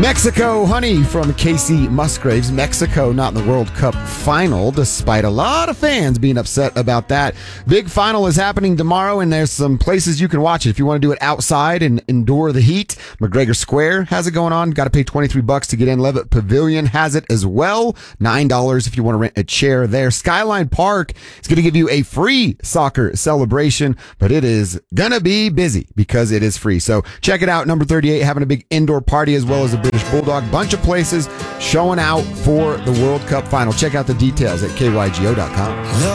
Mexico honey from Casey Musgraves. Mexico not in the World Cup final, despite a lot of fans being upset about that. Big final is happening tomorrow, and there's some places you can watch it. If you want to do it outside and endure the heat, McGregor Square has it going on. Got to pay $23 to get in. Levitt Pavilion has it as well. $9 if you want to rent a chair there. Skyline Park is going to give you a free soccer celebration, but it is going to be busy because it is free. So check it out. Number 38 having a big indoor party as well as a British Bulldog. Bunch of places showing out for the World Cup final. Check out the details at kygo.com.